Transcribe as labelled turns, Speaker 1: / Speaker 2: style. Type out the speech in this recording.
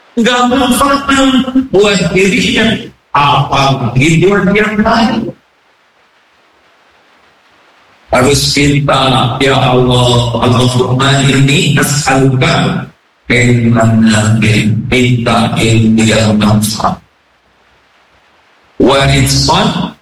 Speaker 1: nggak manfaat buat dirinya, apalagi buat yang lain. Harus kita, ya Allah, Allahumma inni as'aluka ilman nafi', minta ilmu yang manfaat, wa rizqan